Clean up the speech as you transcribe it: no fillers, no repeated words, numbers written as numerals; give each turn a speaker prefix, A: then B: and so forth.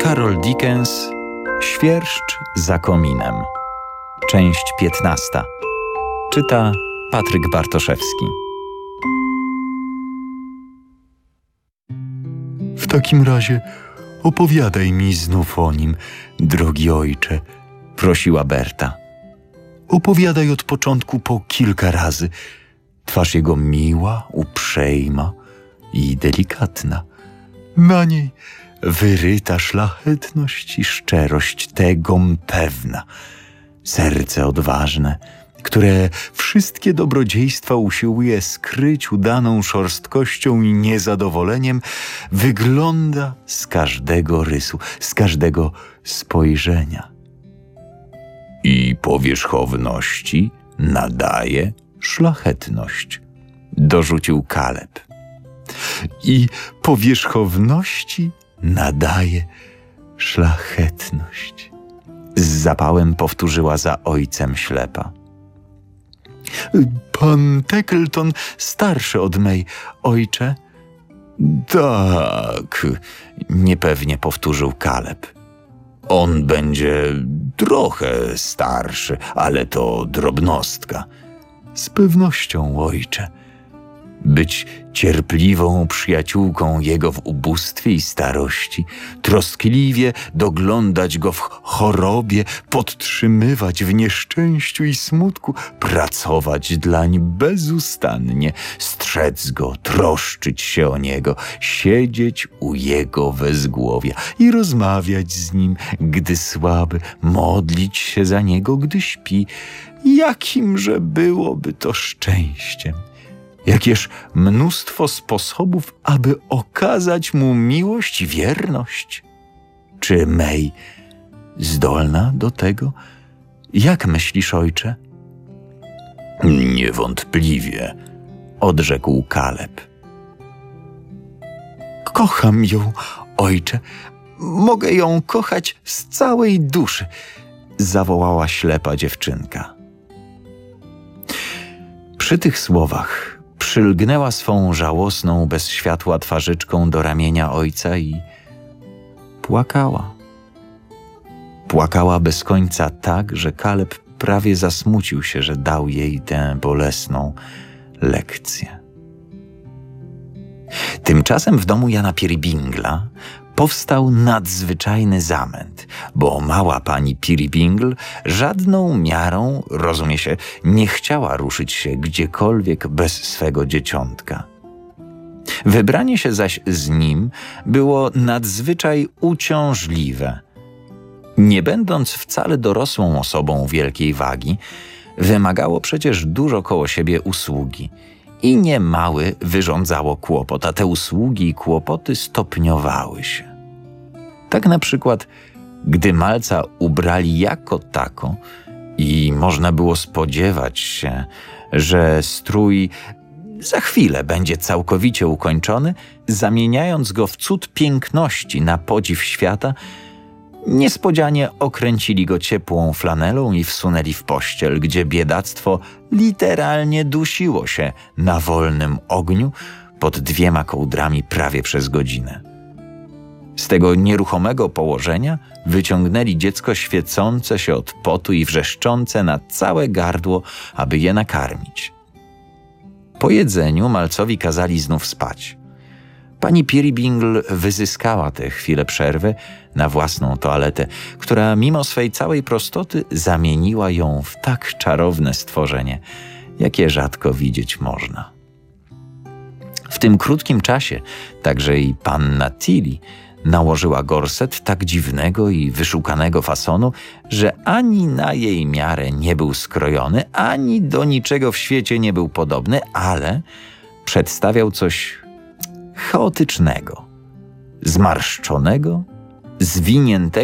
A: Charles Dickens, Świerszcz za kominem. Część 15. Czyta Patryk Bartoszewski.
B: W takim razie opowiadaj mi znów o nim, drogi ojcze,
A: Prosiła Berta.
B: opowiadaj od początku po kilka razy. Twarz jego miła, uprzejma i delikatna. Na niej wyryta szlachetność i szczerość tegom pewna. Serce odważne, które wszystkie dobrodziejstwa usiłuje skryć udaną szorstkością i niezadowoleniem, wygląda z każdego rysu, z każdego spojrzenia. I powierzchowności nadaje szlachetność, dorzucił Kaleb. I powierzchowności nadaje szlachetność, z zapałem powtórzyła za ojcem ślepa. Pan Tackleton starszy od mej, ojcze? Tak, niepewnie powtórzył Kaleb. On będzie trochę starszy, ale to drobnostka. Z pewnością, ojcze. Być cierpliwą przyjaciółką jego w ubóstwie i starości, troskliwie doglądać go w chorobie, podtrzymywać w nieszczęściu i smutku, pracować dlań bezustannie, strzec go, troszczyć się o niego, siedzieć u jego wezgłowia i rozmawiać z nim, gdy słaby, modlić się za niego, gdy śpi. Jakimże byłoby to szczęściem! Jakież mnóstwo sposobów, aby okazać mu miłość i wierność. Czy May zdolna do tego? Jak myślisz, ojcze? Niewątpliwie, odrzekł Kaleb. Kocham ją, ojcze. Mogę ją kochać z całej duszy, zawołała ślepa dziewczynka. Przy tych słowach przylgnęła swą żałosną, bez światła twarzyczką do ramienia ojca i płakała. Płakała bez końca tak, że Kaleb prawie zasmucił się, że dał jej tę bolesną lekcję. Tymczasem w domu Jana Peerybingla powstał nadzwyczajny zamęt, bo mała pani Peerybingle żadną miarą, rozumie się, nie chciała ruszyć się gdziekolwiek bez swego dzieciątka. Wybranie się zaś z nim było nadzwyczaj uciążliwe. Nie będąc wcale dorosłą osobą wielkiej wagi, wymagało przecież dużo koło siebie usługi i niemały wyrządzało kłopot, a te usługi i kłopoty stopniowały się. Tak na przykład, gdy malca ubrali jako tako i można było spodziewać się, że strój za chwilę będzie całkowicie ukończony, zamieniając go w cud piękności na podziw świata, niespodzianie okręcili go ciepłą flanelą i wsunęli w pościel, gdzie biedactwo literalnie dusiło się na wolnym ogniu pod 2 kołdrami prawie przez godzinę. Z tego nieruchomego położenia wyciągnęli dziecko świecące się od potu i wrzeszczące na całe gardło, aby je nakarmić. Po jedzeniu malcowi kazali znów spać. Pani Peerybingle wyzyskała tę chwilę przerwy na własną toaletę, która mimo swej całej prostoty zamieniła ją w tak czarowne stworzenie, jakie rzadko widzieć można. W tym krótkim czasie także i panna Tilly nałożyła gorset tak dziwnego i wyszukanego fasonu, że ani na jej miarę nie był skrojony, ani do niczego w świecie nie był podobny, ale przedstawiał coś chaotycznego, zmarszczonego, zwiniętego